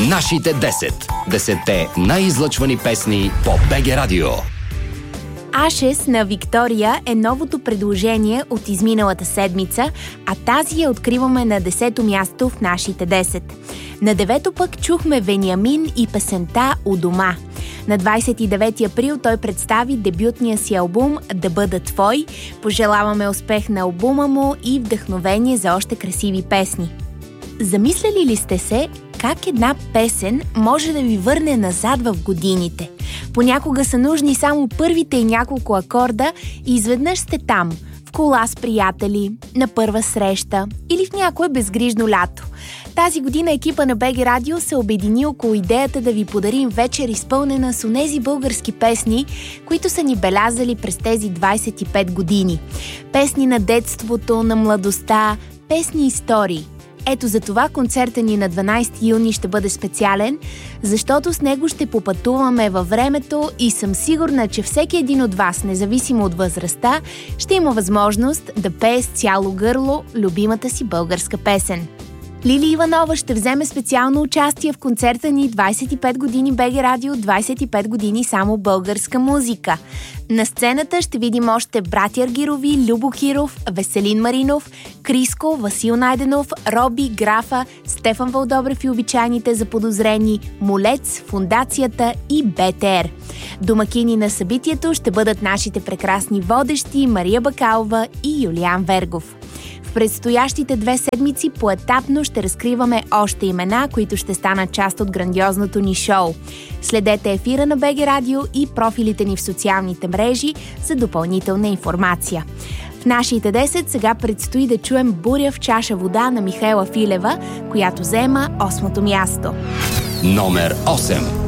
Нашите 10. 10-те най-излъчвани песни по БГ Радио. Ашес на Виктория е новото предложение от изминалата седмица, а тази я откриваме на 10-то място в нашите 10. На 9-то пък чухме Вениамин и песента «У дома». На 29 април той представи дебютния си албум «Да бъда твой». Пожелаваме успех на албума му и вдъхновение за още красиви песни. Замисляли ли сте се как една песен може да ви върне назад в годините? Понякога са нужни само първите и няколко акорда и изведнъж сте там, в кола с приятели, на първа среща или в някое безгрижно лято. Тази година екипа на БГ Радио се обедини около идеята да ви подарим вечер изпълнена с онези български песни, които са ни белязали през тези 25 години. Песни на детството, на младостта, песни истории. Ето за това концерта ни на 12 юни ще бъде специален, защото с него ще попътуваме във времето и съм сигурна, че всеки един от вас, независимо от възрастта, ще има възможност да пее с цяло гърло любимата си българска песен. Лили Иванова ще вземе специално участие в концерта ни 25 години БГ Радио, 25 години само българска музика. На сцената ще видим още братя Аргирови, Любо Киров, Веселин Маринов, Криско, Васил Найденов, Роби, Графа, Стефан Вълдобрев и обичайните заподозрени, Молец, Фондацията и БТР. Домакини на събитието ще бъдат нашите прекрасни водещи Мария Бакалова и Юлиан Вергов. В предстоящите 2 седмици поетапно ще разкриваме още имена, които ще станат част от грандиозното ни шоу. Следете ефира на БГ Радио и профилите ни в социалните мрежи за допълнителна информация. В нашите 10 сега предстои да чуем "Буря в чаша вода" на Михаела Филева, която заема 8-то място. Номер 8.